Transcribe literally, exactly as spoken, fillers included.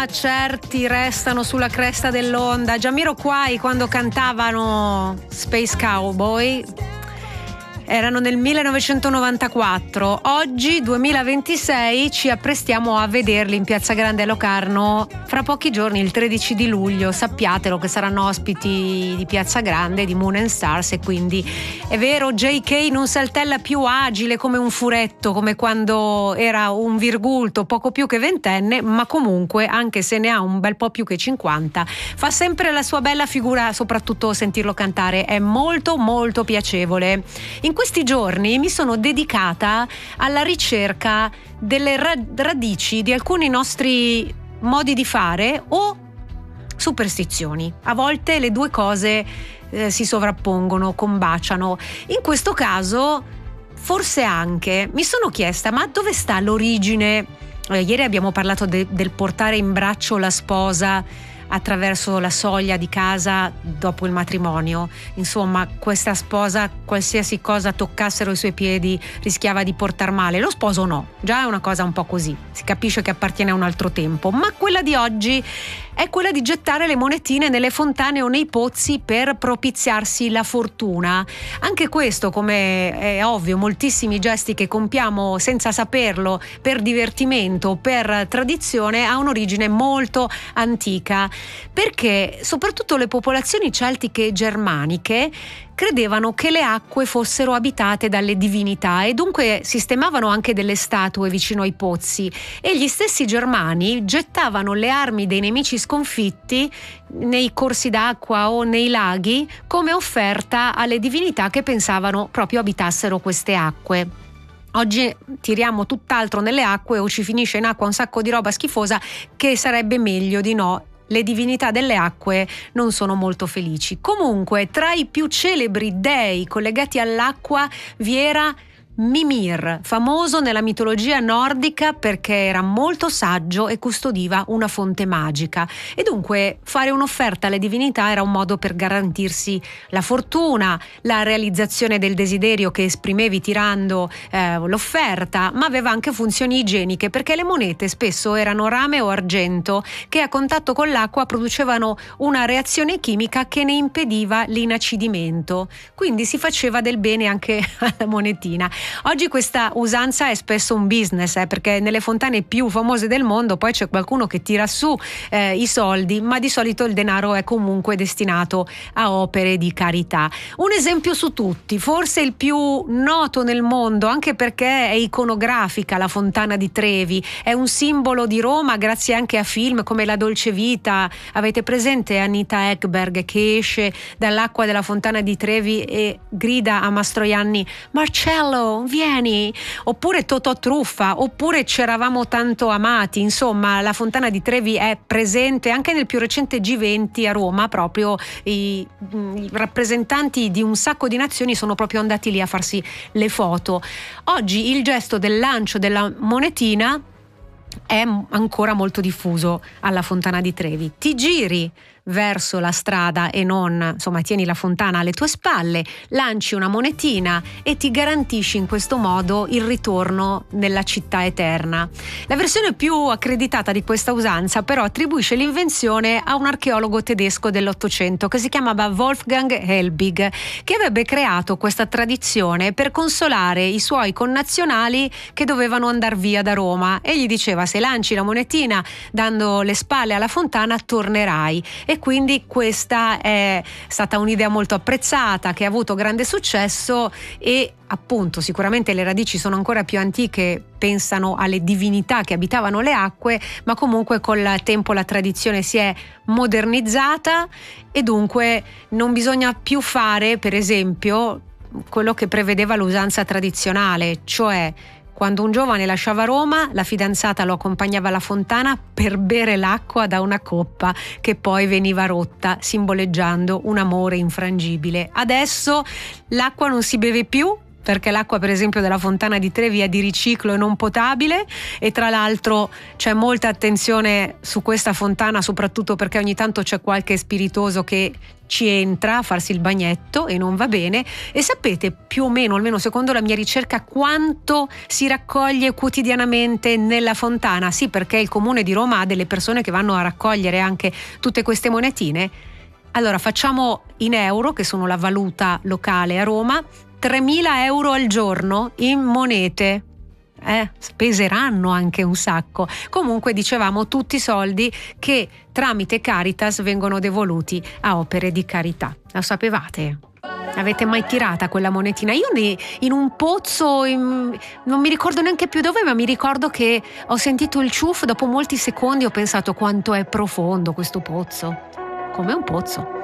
ma certi restano sulla cresta dell'onda. Jamiroquai, quando cantavano Space Cowboy, erano nel millenovecentonovantaquattro. Oggi, duemilaventisei, ci apprestiamo a vederli in Piazza Grande a Locarno fra pochi giorni, il tredici di luglio. Sappiatelo che saranno ospiti di Piazza Grande, di Moon and Stars, e quindi è vero, J K non saltella più, agile come un furetto, come quando era un virgulto, poco più che ventenne, ma comunque, anche se ne ha un bel po' più che cinquanta, fa sempre la sua bella figura. Soprattutto sentirlo cantare è molto molto piacevole. In questi giorni mi sono dedicata alla ricerca delle radici di alcuni nostri modi di fare o superstizioni. A volte le due cose eh, si sovrappongono, combaciano. In questo caso forse anche mi sono chiesta: ma dove sta l'origine? Eh, ieri abbiamo parlato de- del portare in braccio la sposa attraverso la soglia di casa dopo il matrimonio. Insomma, questa sposa, qualsiasi cosa toccassero i suoi piedi, rischiava di portar male. Lo sposo no, già è una cosa un po' così, si capisce che appartiene a un altro tempo. Ma quella di oggi è quella di gettare le monetine nelle fontane o nei pozzi per propiziarsi la fortuna. Anche questo, come è ovvio, moltissimi gesti che compiamo senza saperlo, per divertimento, per tradizione, ha un'origine molto antica, perché soprattutto le popolazioni celtiche e germaniche credevano che le acque fossero abitate dalle divinità e dunque sistemavano anche delle statue vicino ai pozzi, e gli stessi germani gettavano le armi dei nemici sconfitti nei corsi d'acqua o nei laghi come offerta alle divinità che pensavano proprio abitassero queste acque. Oggi tiriamo tutt'altro nelle acque o ci finisce in acqua un sacco di roba schifosa che sarebbe meglio di no. Le divinità delle acque non sono molto felici. Comunque, tra i più celebri dei collegati all'acqua vi era Mimir, famoso nella mitologia nordica perché era molto saggio e custodiva una fonte magica, e dunque fare un'offerta alle divinità era un modo per garantirsi la fortuna, la realizzazione del desiderio che esprimevi tirando eh, l'offerta, ma aveva anche funzioni igieniche, perché le monete spesso erano rame o argento che a contatto con l'acqua producevano una reazione chimica che ne impediva l'inacidimento, quindi si faceva del bene anche alla monetina. Oggi questa usanza è spesso un business, eh, perché nelle fontane più famose del mondo poi c'è qualcuno che tira su eh, i soldi, ma di solito il denaro è comunque destinato a opere di carità. Un esempio su tutti, forse il più noto nel mondo, anche perché è iconografica, la Fontana di Trevi, è un simbolo di Roma grazie anche a film come La Dolce Vita. Avete presente Anita Ekberg che esce dall'acqua della Fontana di Trevi e grida a Mastroianni: Marcello, vieni? Oppure Totò Truffa, oppure C'eravamo tanto amati. Insomma, la Fontana di Trevi è presente anche nel più recente G venti a Roma. Proprio i, i rappresentanti di un sacco di nazioni sono proprio andati lì a farsi le foto. Oggi il gesto del lancio della monetina è ancora molto diffuso alla Fontana di Trevi. Ti giri verso la strada e non, insomma, tieni la fontana alle tue spalle, lanci una monetina e ti garantisci in questo modo il ritorno nella città eterna. La versione più accreditata di questa usanza però attribuisce l'invenzione a un archeologo tedesco dell'Ottocento che si chiamava Wolfgang Helbig, che avrebbe creato questa tradizione per consolare i suoi connazionali che dovevano andare via da Roma, e gli diceva: se lanci la monetina dando le spalle alla fontana tornerai. E quindi questa è stata un'idea molto apprezzata, che ha avuto grande successo, e appunto sicuramente le radici sono ancora più antiche, pensano alle divinità che abitavano le acque, ma comunque col tempo la tradizione si è modernizzata e dunque non bisogna più fare, per esempio, quello che prevedeva l'usanza tradizionale, cioè quando un giovane lasciava Roma, la fidanzata lo accompagnava alla fontana per bere l'acqua da una coppa che poi veniva rotta, simboleggiando un amore infrangibile. Adesso l'acqua non si beve più, perché l'acqua per esempio della Fontana di Trevi è di riciclo e non potabile, e tra l'altro c'è molta attenzione su questa fontana, soprattutto perché ogni tanto c'è qualche spiritoso che ci entra a farsi il bagnetto e non va bene. E sapete più o meno, almeno secondo la mia ricerca, quanto si raccoglie quotidianamente nella fontana? Sì, perché il Comune di Roma ha delle persone che vanno a raccogliere anche tutte queste monetine. Allora facciamo in euro, che sono la valuta locale a Roma, tremila euro al giorno in monete. Eh, peseranno anche un sacco. Comunque dicevamo, tutti soldi che tramite Caritas vengono devoluti a opere di carità. Lo sapevate? Avete mai tirata quella monetina? Io ne, in un pozzo, in, non mi ricordo neanche più dove, ma mi ricordo che ho sentito il ciuff, dopo molti secondi ho pensato quanto è profondo questo pozzo. Come un pozzo.